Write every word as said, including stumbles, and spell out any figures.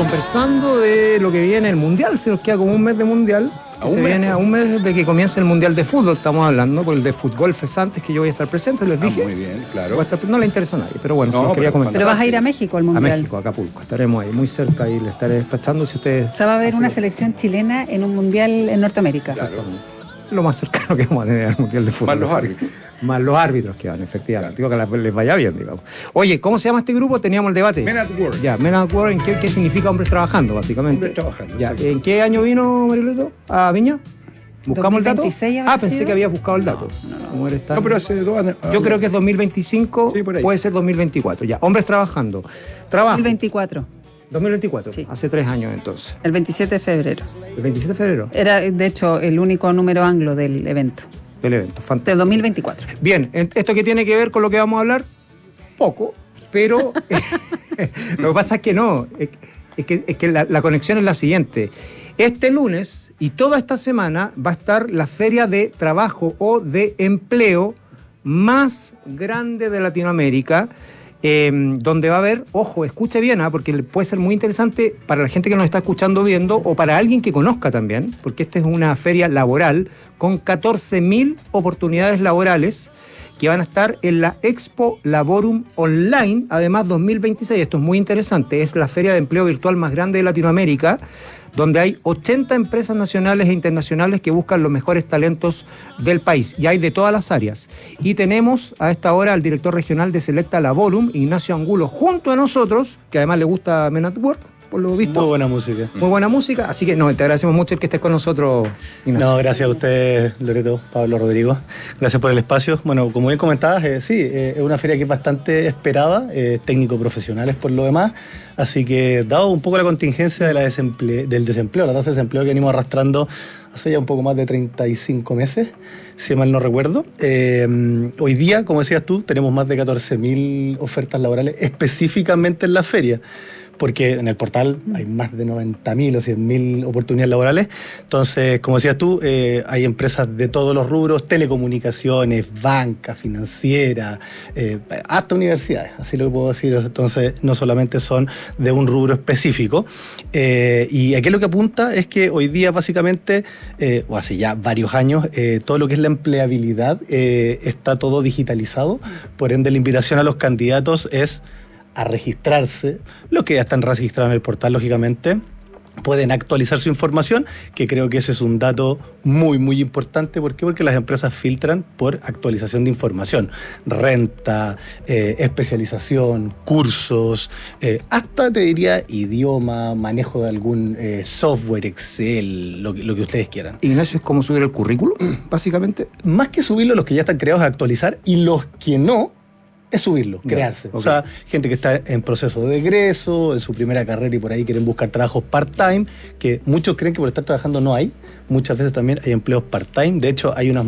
conversando de lo que viene el Mundial. Se nos queda como un mes de Mundial. Que se viene a un mes de que comience el Mundial de Fútbol, estamos hablando, porque el de fútbol es antes, que yo voy a estar presente, les dije. Ah, muy bien, claro. Voy a estar, no le interesa a nadie, pero bueno, no, se los quería comentar. Pero vas a ir a México al Mundial. A México, a Acapulco, estaremos ahí, muy cerca, y le estaré despachando si ustedes... O sea, va a haber una selección chilena en un Mundial en Norteamérica. Claro. Lo más cercano que vamos a tener al Mundial de Fútbol. Más los árbitros. Más los árbitros que van, efectivamente. Digo, que les vaya bien, digamos. Oye, ¿cómo se llama este grupo? Teníamos el debate. Men at Work. Ya, Men at Work, ¿en qué, qué significa hombres trabajando, básicamente? Hombres trabajando, Ya, exacto. ¿en qué año vino Marileto a Viña? ¿Buscamos el dato? dos mil veintiséis habrá Ah, pensé sido. que habías buscado el dato. No, no, Tan... No, pero hace dos años. Yo creo que es dos mil veinticinco, Sí, por ahí. puede ser dos mil veinticuatro. Ya, hombres trabajando. Trabajo. dos mil veinticuatro, dos mil veinticuatro, Sí. hace tres años entonces. el veintisiete de febrero. El veintisiete de febrero Era, de hecho, el único número anglo del evento. del evento. Fantástico. Del dos mil veinticuatro. Bien, ¿esto qué tiene que ver con lo que vamos a hablar? Poco, pero lo que pasa es que no, es, es que, es que la, la conexión es la siguiente. Este lunes y toda esta semana va a estar la feria de trabajo o de empleo más grande de Latinoamérica, eh, donde va a haber, ojo, escuche bien, ¿eh? Porque puede ser muy interesante para la gente que nos está escuchando, viendo, o para alguien que conozca también, porque esta es una feria laboral con catorce mil oportunidades laborales que van a estar en la Expo Laborum Online, además dos mil veintiséis. Esto es muy interesante, es la feria de empleo virtual más grande de Latinoamérica, donde hay ochenta empresas nacionales e internacionales que buscan los mejores talentos del país, y hay de todas las áreas. Y tenemos a esta hora al director regional de Selecta Laborum, Ignacio Angulo, junto a nosotros, que además le gusta Men at Work, por lo visto. Muy buena música. Muy buena música, así que no, te agradecemos mucho el que estés con nosotros, Ignacio. No, gracias a ustedes, Loreto, Pablo, Rodrigo. Gracias por el espacio. Bueno, como bien comentabas, eh, sí, eh, es una feria que es bastante esperada, eh, técnico-profesionales por lo demás. Así que, dado un poco la contingencia de la desemple- del desempleo, la tasa de desempleo que venimos arrastrando hace ya un poco más de treinta y cinco meses, si mal no recuerdo, eh, hoy día, como decías tú, tenemos más de catorce mil ofertas laborales específicamente en la feria, porque en el portal hay más de noventa mil o cien mil oportunidades laborales. Entonces, como decías tú, eh, hay empresas de todos los rubros, telecomunicaciones, banca, financiera, eh, hasta universidades, así lo puedo decir. Entonces, no solamente son de un rubro específico. Eh, y aquí lo que apunta es que hoy día, básicamente, eh, o hace ya varios años, eh, todo lo que es la empleabilidad eh, está todo digitalizado. Por ende, la invitación a los candidatos es a registrarse, los que ya están registrados en el portal, lógicamente, pueden actualizar su información, que creo que ese es un dato muy, muy importante. ¿Por qué? Porque las empresas filtran por actualización de información, renta, eh, especialización, cursos, eh, hasta te diría idioma, manejo de algún eh, software, Excel, lo que, lo que ustedes quieran. Ignacio, es como subir el currículum, básicamente. Más que subirlo, los que ya están creados a actualizar, y los que no, es subirlo, Ya, crearse. okay. O sea, gente que está en proceso de egreso, en su primera carrera y por ahí quieren buscar trabajos part-time, que muchos creen que por estar trabajando no hay. Muchas veces también hay empleos part-time. De hecho, hay unas